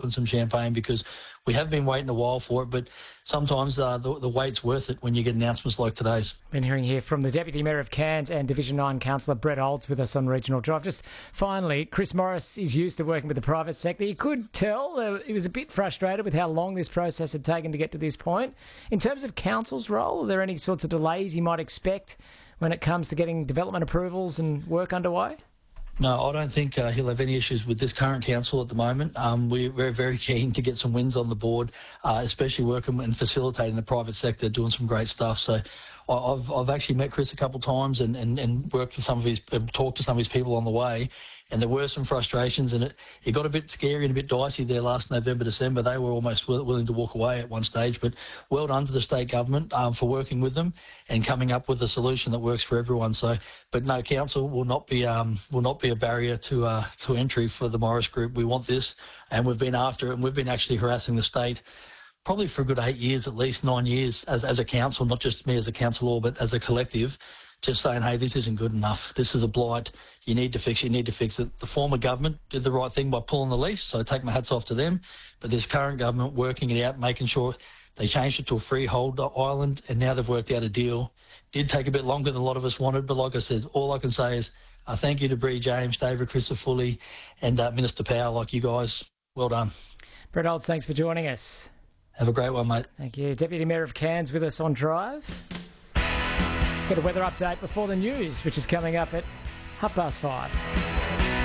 popping some champagne because we have been waiting a while for it, but sometimes the wait's worth it when you get announcements like today's. Been hearing here from the Deputy Mayor of Cairns and Division 9 Councillor Brett Olds with us on Regional Drive. Just finally, Chris Morris is used to working with the private sector. You could tell he was a bit frustrated with how long this process had taken to get to this point. In terms of council's role, are there any sorts of delays you might expect when it comes to getting development approvals and work underway? No, I don't think he'll have any issues with this current council at the moment. We're very keen to get some wins on the board, especially working and facilitating the private sector, doing some great stuff. So I've actually met Chris a couple of times and worked with talked to some of his people on the way. And there were some frustrations, and it got a bit scary and a bit dicey there last November, December. They were almost willing to walk away at one stage. But well done to the state government for working with them and coming up with a solution that works for everyone. So, but no, council will not be a barrier to entry for the Morris Group. We want this, and we've been after it, and we've been actually harassing the state probably for a good 8 years, at least 9 years, as a council, not just me as a councillor, but as a collective. Just saying, hey, this isn't good enough. This is a blight. You need to fix it. You need to fix it. The former government did the right thing by pulling the leash, so I take my hats off to them. But this current government working it out, making sure they changed it to a freehold island, and now they've worked out a deal. Did take a bit longer than a lot of us wanted, but like I said, all I can say is thank you to Bree James, David Christopherly, and Minister Powell, like you guys. Well done. Brett Olds, thanks for joining us. Have a great one, mate. Thank you. Deputy Mayor of Cairns with us on Drive. Get a weather update before the news, which is coming up at 5:30.